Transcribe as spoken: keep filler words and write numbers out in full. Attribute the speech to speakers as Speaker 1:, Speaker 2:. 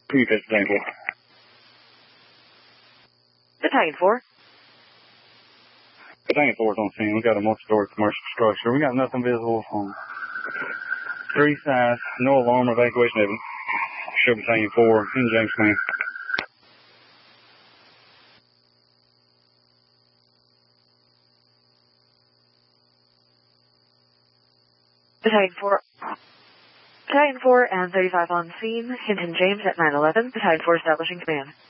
Speaker 1: Communicate to Battalion four.
Speaker 2: Battalion four.
Speaker 1: Battalion four is on scene. We got a multi-story commercial structure. We got nothing visible on three sides. No alarm or evacuation evidence. Show Battalion four in James Command.
Speaker 2: Battalion four. Battalion four and thirty-five on scene. Hinton James at nine eleven. Battalion four establishing command.